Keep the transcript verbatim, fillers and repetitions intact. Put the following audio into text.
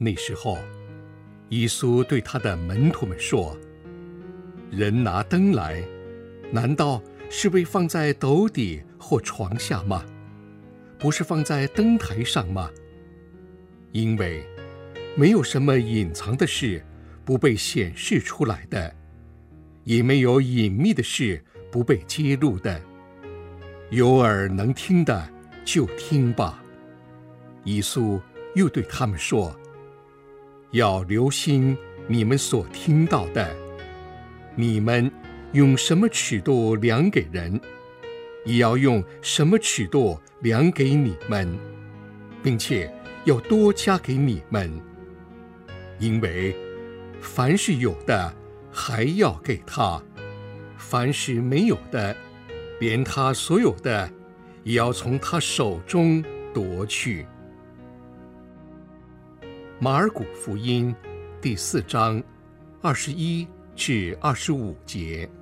那时候，耶稣对他的门徒们说：人拿灯来，难道是为放在斗底或床下吗？不是放在灯台上吗？因为没有什么隐藏的事不被显示出来的，也没有隐秘的事不被揭露的。有耳能听的就听吧。耶稣又对他们说：要留心你们所听到的，你们用什么尺度量给人，也要用什么尺度量给你们，并且要多加给你们。因为凡是有的还要给他，凡是没有的，连他所有的也要从他手中夺去。马尔谷福音第四章二十一至二十五节。